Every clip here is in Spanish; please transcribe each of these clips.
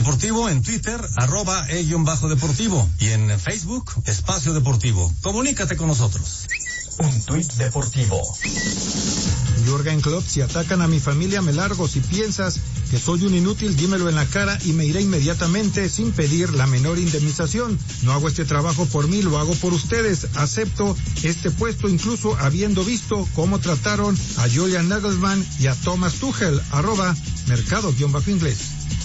Deportivo en Twitter, @e_deportivo. Y en Facebook, Espacio Deportivo. Comunícate con nosotros. Un tuit deportivo. Jürgen Klopp: si atacan a mi familia me largo. Si piensas que soy un inútil, dímelo en la cara y me iré inmediatamente sin pedir la menor indemnización. No hago este trabajo por mí, lo hago por ustedes. Acepto este puesto incluso habiendo visto cómo trataron a Julian Nagelsmann y a Thomas Tuchel. @mercado_inglés.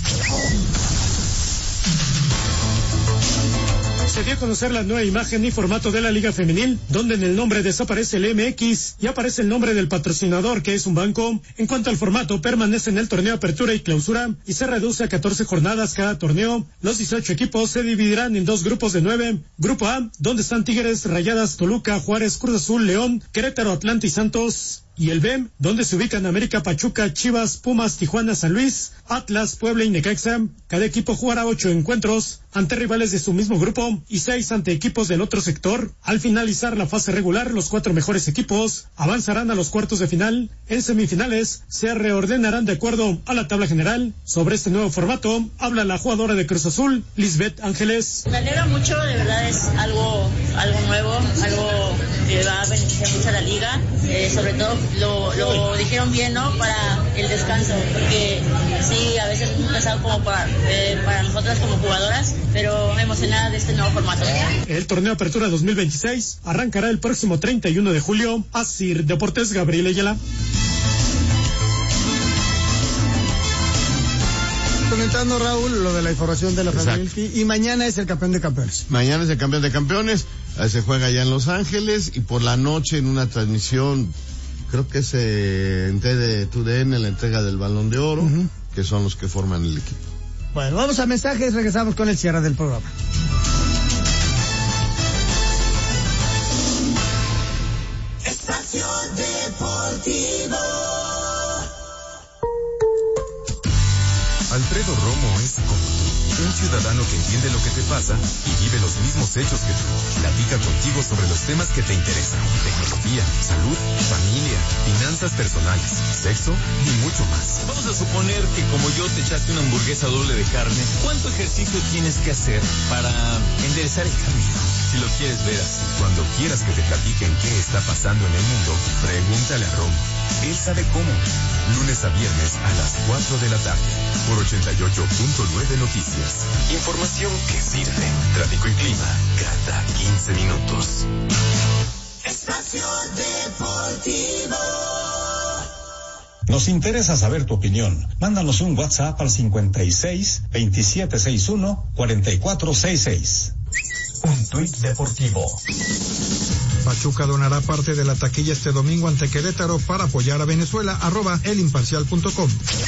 Se dio a conocer la nueva imagen y formato de la Liga Femenil, donde en el nombre desaparece el MX y aparece el nombre del patrocinador, que es un banco. En cuanto al formato, permanece en el torneo Apertura y Clausura y se reduce a 14 jornadas cada torneo. Los 18 equipos se dividirán en 2 grupos de 9. Grupo A, donde están Tigres, Rayadas, Toluca, Juárez, Cruz Azul, León, Querétaro, Atlanta y Santos. Y el B, donde se ubican América, Pachuca, Chivas, Pumas, Tijuana, San Luis, Atlas, Puebla y Necaxa. Cada equipo jugará 8 encuentros ante rivales de su mismo grupo y 6 ante equipos del otro sector. Al finalizar la fase regular, los 4 mejores equipos avanzarán a los cuartos de final. En semifinales se reordenarán de acuerdo a la tabla general. Sobre este nuevo formato habla la jugadora de Cruz Azul, Lisbeth Ángeles. Me alegra mucho, de verdad es algo nuevo, algo que va a beneficiar mucho a la liga, sobre todo lo dijeron bien, ¿no? Para el descanso, porque sí, a veces es muy pesado como para nosotras como jugadoras, pero emocionada de este nuevo formato. El torneo Apertura 2026 arrancará el próximo 31 de julio. Asir Deportes, Gabriel Ayala. Comentando, Raúl, lo de la información de la familia, y mañana es el campeón de campeones. Mañana es el campeón de campeones, se juega allá en Los Ángeles, y por la noche en una transmisión, creo que es en TUDN, la entrega del Balón de Oro, que son los que forman el equipo. Bueno, vamos a mensajes, regresamos con el cierre del programa. Espacio Deportivo. Alfredo Romo es como tú, un ciudadano que entiende lo que te pasa y vive los mismos hechos que tú. Platica contigo sobre los temas que te interesan: tecnología, salud, familia, finanzas personales, sexo y mucho más. Vamos a suponer que como yo te echaste una hamburguesa doble de carne. ¿Cuánto ejercicio tienes que hacer para enderezar el camino? Si lo quieres ver así. Cuando quieras que te platiquen qué está pasando en el mundo, pregúntale a Romo. Él sabe cómo. Lunes a viernes a las 4 de la tarde, por 88.9 Noticias. Información que sirve. Tráfico y clima cada 15 minutos. Espacio Deportivo. Nos interesa saber tu opinión. Mándanos un WhatsApp al 56 2761 4466. Un tuit deportivo. Pachuca donará parte de la taquilla este domingo ante Querétaro para apoyar a Venezuela. @elimparcial.com.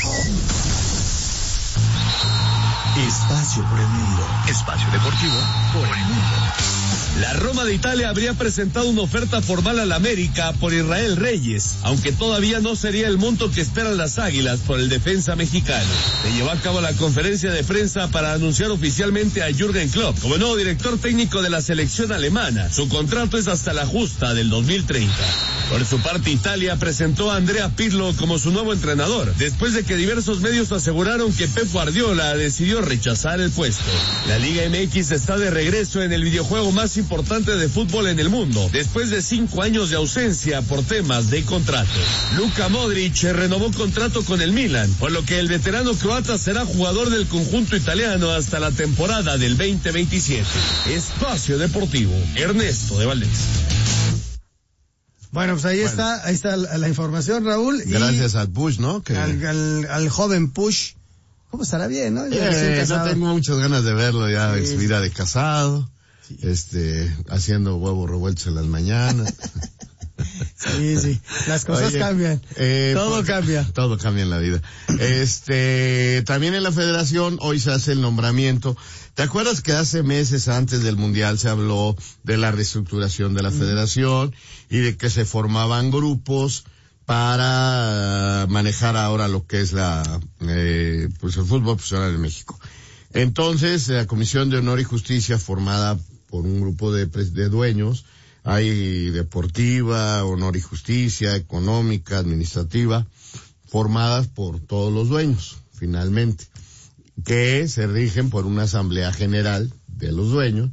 Espacio por el mundo. Espacio deportivo por el mundo. La Roma de Italia habría presentado una oferta formal al América por Israel Reyes, aunque todavía no sería el monto que esperan las Águilas por el defensa mexicano. Se llevó a cabo la conferencia de prensa para anunciar oficialmente a Jürgen Klopp como nuevo director técnico de la selección alemana. Su contrato es hasta la justa del 2030. Por su parte, Italia presentó a Andrea Pirlo como su nuevo entrenador, después de que diversos medios aseguraron que Pep Guardiola decidió rechazar el puesto. La Liga MX está de regreso en el videojuego más importante de fútbol en el mundo, después de 5 años de ausencia por temas de contrato. Luka Modric renovó contrato con el Milan, por lo que el veterano croata será jugador del conjunto italiano hasta la temporada del 2027. Espacio Deportivo, Ernesto de Valdés. Bueno, pues ahí está la información, Raúl. Gracias al Push, ¿no? Que... Al joven Push. ¿Cómo estará bien, no? No tengo muchas ganas de verlo ya, en su vida de casado, haciendo huevos revueltos en las mañanas. Sí, las cosas cambian. Todo cambia. Todo cambia en la vida. También en la federación hoy se hace el nombramiento. ¿Te acuerdas que hace meses antes del Mundial se habló de la reestructuración de la federación y de que se formaban grupos para manejar ahora lo que es el fútbol profesional en México? Entonces, la Comisión de Honor y Justicia, formada por un grupo de dueños, hay deportiva, honor y justicia, económica, administrativa, formadas por todos los dueños, finalmente. que se rigen por una asamblea general de los dueños,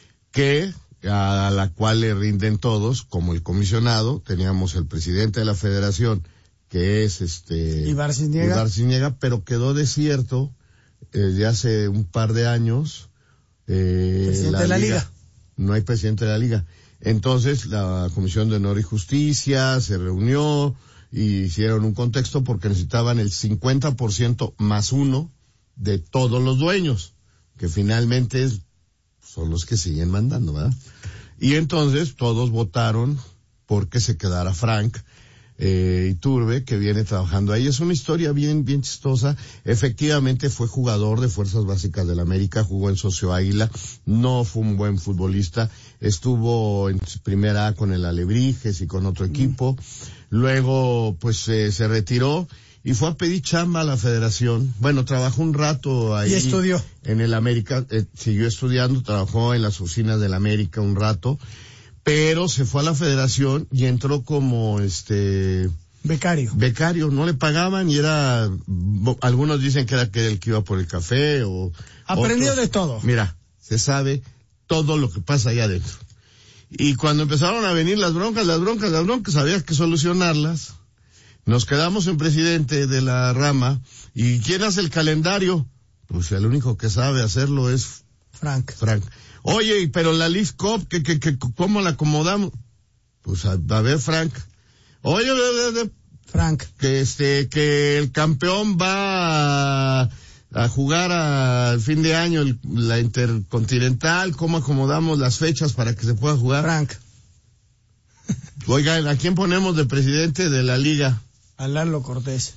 a la cual le rinden todos, como el comisionado. Teníamos el presidente de la federación, que es Ibar Cisniega, pero quedó desierto ya hace un par de años. Presidente de la Liga. No hay presidente de la Liga. Entonces la Comisión de Honor y Justicia se reunió y hicieron un contexto porque necesitaban el 50% más uno de todos los dueños, que finalmente son los que siguen mandando, ¿verdad? Y entonces todos votaron porque se quedara Frank Iturbe, que viene trabajando ahí. Es una historia bien chistosa. Efectivamente fue jugador de Fuerzas Básicas del América, jugó en Socio Águila, no fue un buen futbolista, estuvo en primera A con el Alebrijes y con otro equipo. Luego pues se retiró y fue a pedir chamba a la federación. Bueno, trabajó un rato ahí. ¿Y estudió? En el América, siguió estudiando, trabajó en las oficinas del América un rato, pero se fue a la federación y entró como becario, no le pagaban y algunos dicen que era el que iba por el café o aprendió otros. de todo. Mira, se sabe todo lo que pasa allá adentro. Y cuando empezaron a venir las broncas, había que solucionarlas. Nos quedamos en presidente de la rama. ¿Y quién hace el calendario? Pues el único que sabe hacerlo es Frank. Oye, pero la League Cup, ¿cómo la acomodamos? Pues a ver, Frank. Oye, Frank. Que el campeón va a jugar al fin de año la Intercontinental, ¿cómo acomodamos las fechas para que se pueda jugar? Frank. Oigan, ¿a quién ponemos de presidente de la liga? A Lalo Cortés.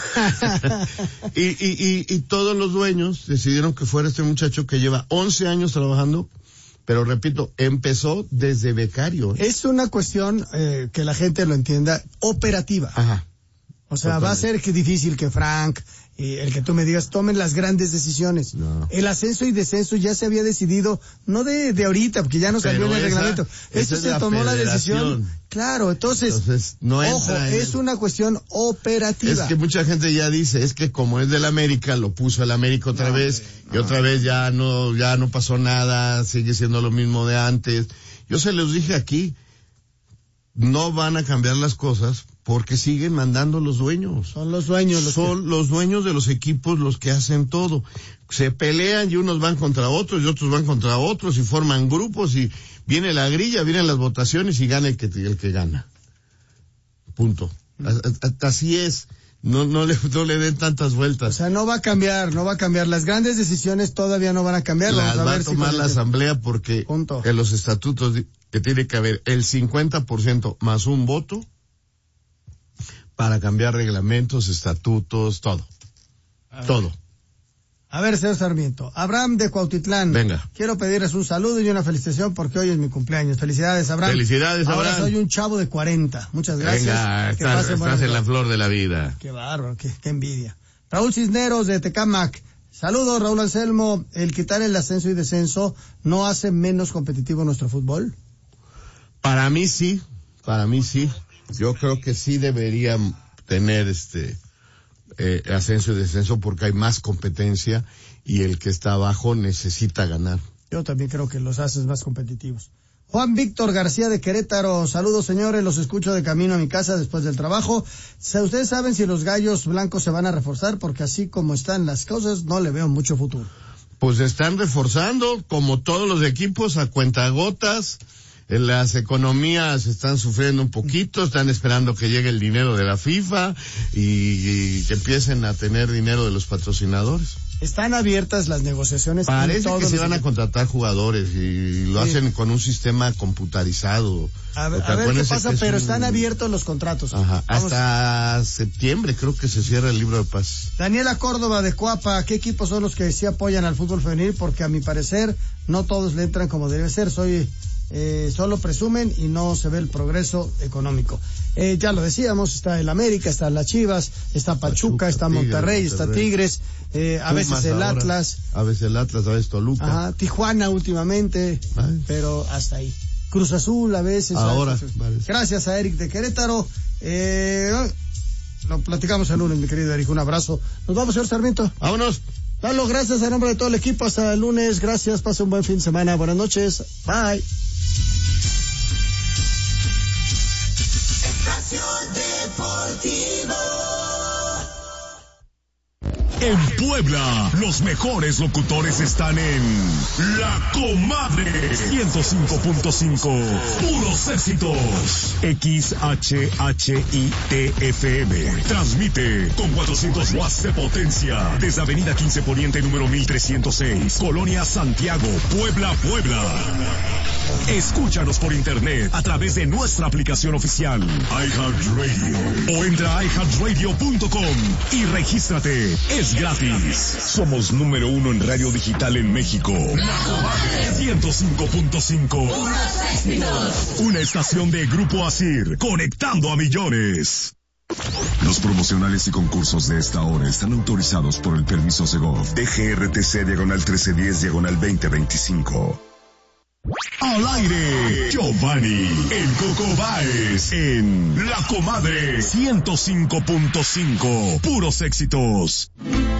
y todos los dueños decidieron que fuera este muchacho que lleva 11 años trabajando, pero repito, empezó desde becario. Es una cuestión, que la gente lo entienda, operativa. Ajá. O sea, totalmente. Va a ser difícil que Frank, el que tú me digas, tomen las grandes decisiones. No. El ascenso y descenso ya se había decidido, no de ahorita, porque ya no salió en el reglamento. Esto se tomó la decisión. Claro, entonces no ojo, es una cuestión operativa. Es que mucha gente ya dice, es que como es del América, lo puso el América otra vez, y otra vez ya no pasó nada, sigue siendo lo mismo de antes. Yo se los dije aquí, no van a cambiar las cosas porque siguen mandando los dueños. Son los dueños. Los dueños de los equipos los que hacen todo. Se pelean y unos van contra otros y otros van contra otros y forman grupos y viene la grilla, vienen las votaciones y gana el que gana. Punto. Así es. No le den tantas vueltas. O sea, no va a cambiar. Las grandes decisiones todavía no van a cambiar. Las va a tomar la asamblea porque en los estatutos que tiene que haber el 50% más un voto para cambiar reglamentos, estatutos, todo. Todo. A ver, señor Sarmiento. Abraham de Cuautitlán. Venga. Quiero pedirles un saludo y una felicitación porque hoy es mi cumpleaños. Felicidades, Abraham. Felicidades, Abraham. Ahora soy un chavo de 40. Muchas gracias. Venga, estás en la flor de la vida. Qué bárbaro, qué envidia. Raúl Cisneros de Tecámac. Saludos, Raúl Anselmo. ¿El quitar el ascenso y descenso no hace menos competitivo nuestro fútbol? Para mí sí. Yo creo que sí deberían tener ascenso y descenso porque hay más competencia y el que está abajo necesita ganar. Yo también creo que los haces más competitivos. Juan Víctor García de Querétaro. Saludos, señores, los escucho de camino a mi casa después del trabajo. ¿Ustedes saben si los gallos blancos se van a reforzar? Porque así como están las cosas, no le veo mucho futuro. Pues están reforzando, como todos los equipos, a cuentagotas. Las economías están sufriendo un poquito, están esperando que llegue el dinero de la FIFA y que empiecen a tener dinero de los patrocinadores. Están abiertas las negociaciones. Parece que se van a contratar jugadores y lo hacen con un sistema computarizado. A ver qué pasa, pero están abiertos los contratos. Ajá, hasta septiembre creo que se cierra el libro de paz. Daniela Córdoba de Coapa, ¿qué equipos son los que sí apoyan al fútbol femenil? Porque a mi parecer no todos le entran como debe ser. Solo presumen y no se ve el progreso económico. Ya lo decíamos, está el América, está las Chivas, está Pachuca, está Monterrey, está Tigres, a veces el Atlas. A veces Toluca. Ajá, Tijuana últimamente, pero hasta ahí. Cruz Azul a veces. Ahora. Gracias a Eric de Querétaro. Lo platicamos el lunes, mi querido Eric, un abrazo. Nos vamos, señor Sarmiento. Vámonos. Lalo, gracias a nombre de todo el equipo. Hasta el lunes. Gracias. Pase un buen fin de semana. Buenas noches. Bye. Espacio Deportivo. En Puebla, los mejores locutores están en La Comadre 105.5, puros éxitos. XHHITFM transmite con 400 watts de potencia desde Avenida 15 Poniente número 1306, Colonia Santiago, Puebla, Puebla. Escúchanos por internet a través de nuestra aplicación oficial iHeartRadio o entra a iHeartRadio.com y regístrate. Es gratis. Somos número 1 en radio digital en México. La Comadre 105.5. Una estación de Grupo Asir, conectando a millones. Los promocionales y concursos de esta hora están autorizados por el permiso Segov DGRTC/1310/2025. Al aire, Giovanni, el Coco Báez, en La Comadre 105.5, puros éxitos.